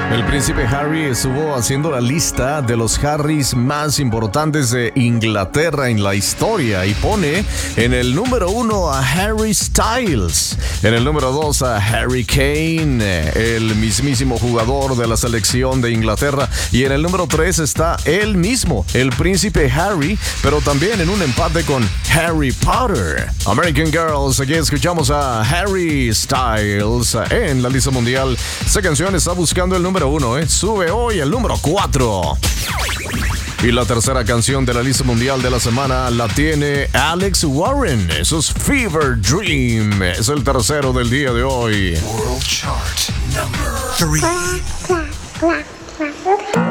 El príncipe Harry estuvo haciendo la lista de los Harrys más importantes de Inglaterra en la historia y pone en el número 1 a Harry Styles, en el número 2 a Harry Kane, el mismísimo jugador de la selección de Inglaterra, y en el número 3 está él mismo, el príncipe Harry, pero también en un empate con Harry Potter. American Girls, aquí escuchamos a Harry Styles en la lista mundial. Esta canción está buscando el número 1, sube hoy el número 4. Y la tercera canción de la lista mundial de la semana la tiene Alex Warren. Eso es Fever Dream. Es el tercero del día de hoy. World Chart number 3.